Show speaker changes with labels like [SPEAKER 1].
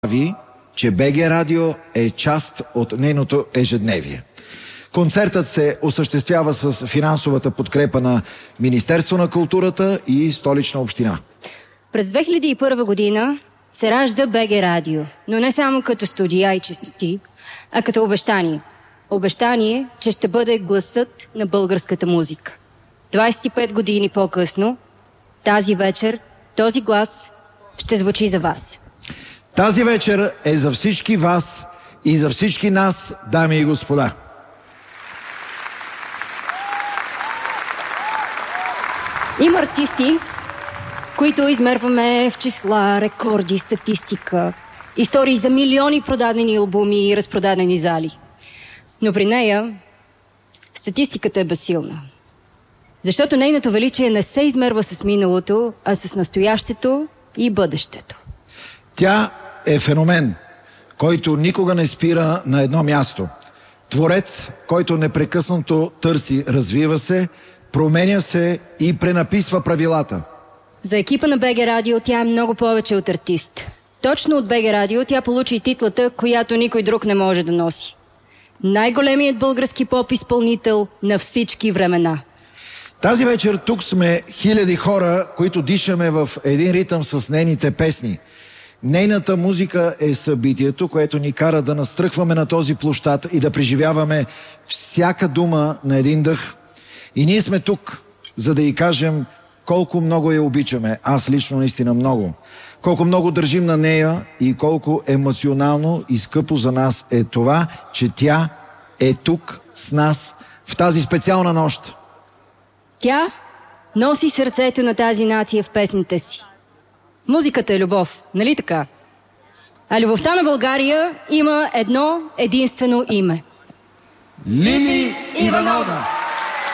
[SPEAKER 1] че БГ Радио е част от нейното ежедневие. Концертът се осъществява с финансовата подкрепа на Министерство на културата и Столична община.
[SPEAKER 2] През 2001 година се ражда БГ Радио, но не само като студия и честоти, а като обещание. Обещание, че ще бъде гласът на българската музика. 25 години по-късно, тази вечер, този глас ще звучи за вас.
[SPEAKER 1] Тази вечер е за всички вас и за всички нас, дами и господа.
[SPEAKER 2] Има артисти, които измерваме в числа, рекорди, статистика, истории за милиони продадени албуми и разпродадени зали. Но при нея статистиката е безсилна. Защото нейното величие не се измерва с миналото, а с настоящето и бъдещето.
[SPEAKER 1] Тя е феномен, който никога не спира на едно място. Творец, който непрекъснато търси, развива се, променя се и пренаписва правилата.
[SPEAKER 2] За екипа на БГ Радио тя е много повече от артист. Точно от БГ Радио тя получи титлата, която никой друг не може да носи. Най-големият български поп-изпълнител на всички времена.
[SPEAKER 1] Тази вечер тук сме хиляди хора, които дишаме в един ритъм с нейните песни. Нейната музика е събитието, което ни кара да настръхваме на този площад и да преживяваме всяка дума на един дъх. И ние сме тук, за да й кажем колко много я обичаме. Аз лично наистина много. Колко много държим на нея и колко емоционално и скъпо за нас е това, че тя е тук с нас в тази специална нощ.
[SPEAKER 2] Тя носи сърцето на тази нация в песните си. Музиката е любов, нали така? А любовта на България има едно единствено име.
[SPEAKER 1] Лили Иванова!